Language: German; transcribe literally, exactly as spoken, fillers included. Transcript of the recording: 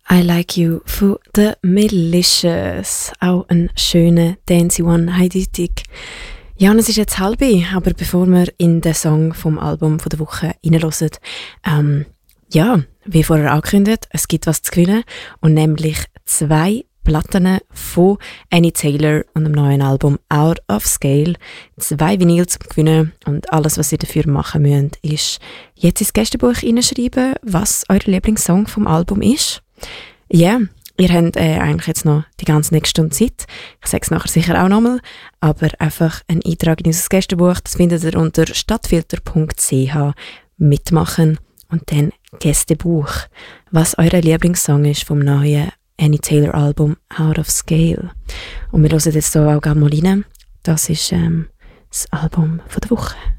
I Like You von The Militias. Auch ein schöner Dancy One, eindeutig. Ja, und es ist jetzt halb, aber bevor wir in den Song vom Album von der Woche reinhören, ähm, ja, wie vorher angekündigt, es gibt was zu gewinnen, und nämlich zwei Platten von Annie Taylor und dem neuen Album Out of Scale. Zwei Vinyl zum Gewinnen, und alles, was ihr dafür machen müsst, ist jetzt ins Gästebuch hineinschreiben, was euer Lieblingssong vom Album ist. Ja, yeah, ihr habt äh, eigentlich jetzt noch die ganze nächste Stunde Zeit. Ich sage es nachher sicher auch nochmal, aber einfach ein Eintrag in unser Gästebuch, das findet ihr unter stadtfilter punkt c h, mitmachen und dann Gästebuch, was euer Lieblingssong ist vom neuen Annie Taylor Album Out of Scale. Und wir hören jetzt hier auch gerne mal rein. Das ist ähm, das Album von der Woche.